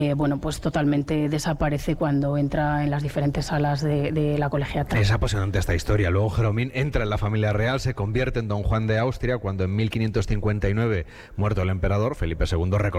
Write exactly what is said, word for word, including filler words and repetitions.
Eh, bueno, pues totalmente desaparece cuando entra en las diferentes salas de, de la colegiata. Es apasionante esta historia. Luego Jeromín entra en la familia real, se convierte en don Juan de Austria, cuando en mil quinientos cincuenta y nueve, muerto el emperador, Felipe segundo,